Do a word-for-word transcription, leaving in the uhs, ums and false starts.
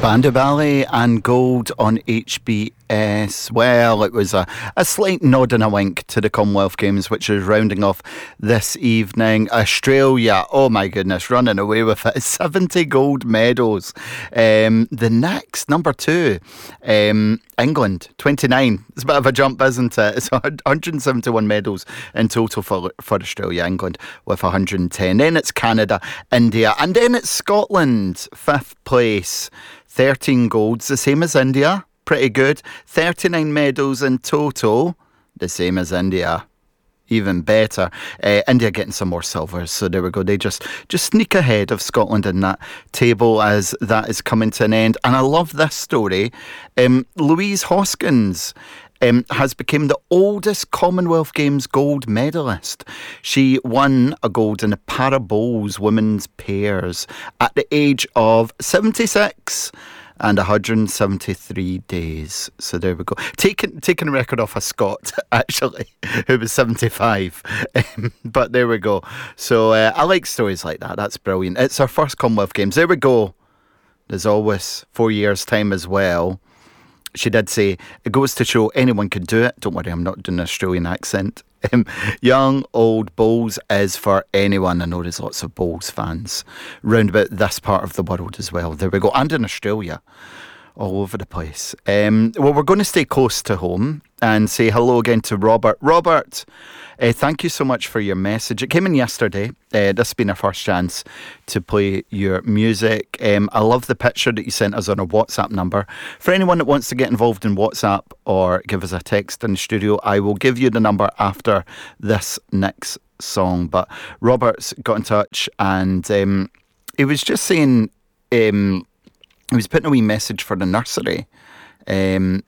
Bandu Ballet and Gold on H B S. Well, it was a, a slight nod and a wink to the Commonwealth Games, which is rounding off this evening. Australia, oh my goodness, running away with it. seventy gold medals. Um, the next, number two, um, England, twenty-nine. It's a bit of a jump, isn't it? It's one hundred seventy-one medals in total for, for Australia. England with one hundred ten. Then it's Canada, India, and then it's Scotland, fifth place. thirteen golds, the same as India. Pretty good. thirty-nine medals in total, the same as India. Even better. Uh, India getting some more silvers, so there we go. They just, just sneak ahead of Scotland in that table as that is coming to an end. And I love this story. Um, Louise Hoskins Um, has become the oldest Commonwealth Games gold medalist. She won a gold in the para bowls women's pairs at the age of seventy-six and one hundred seventy-three days. So there we go. Taking taking a record off a Scot, actually, who was seventy-five. Um, but there we go. So uh, I like stories like that. That's brilliant. It's our first Commonwealth Games. There we go. There's always four years' time as well. She did say, it goes to show anyone can do it. Don't worry, I'm not doing an Australian accent. Um, young, old, bowls is for anyone. I know there's lots of bowls fans round about this part of the world as well. There we go. And in Australia, all over the place. Um, well, we're going to stay close to home and say hello again to Robert. Robert, uh, thank you so much for your message. It came in yesterday. Uh, this has been our first chance to play your music. Um, I love the picture that you sent us on our WhatsApp number. For anyone that wants to get involved in WhatsApp or give us a text in the studio, I will give you the number after this next song. But Robert's got in touch and um, he was just saying... Um, He was putting a wee message for the nursery. Um,